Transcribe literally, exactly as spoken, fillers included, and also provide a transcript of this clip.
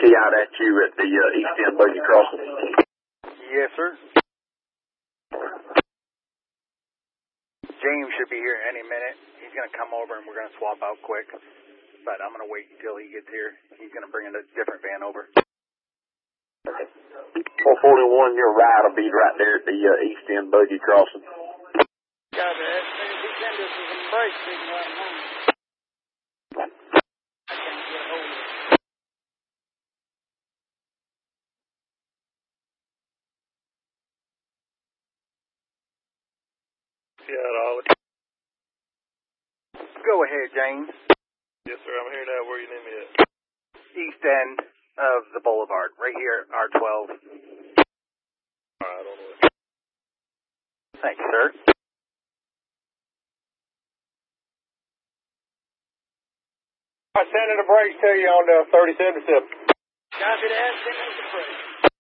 Key out at you at the uh, East End Buggy Crossing. Yes, sir. James should be here any minute. He's going to come over and we're going to swap out quick. But I'm going to wait until he gets here. He's going to bring a different van over. four forty-one, your ride will be right there at the uh, East End Buggy Crossing. Got that. He sent us some brakes, didn't let him know. I can't get hold of it. Yeah, Ollie. Go ahead, James. Yes, sir. I'm here now. Where you need me at? East end of the boulevard. Right here, R twelve. All right, on the way. Thank you, sir. I'm sending the brakes to you on the thirty-seven. Copy that. Send us the brakes.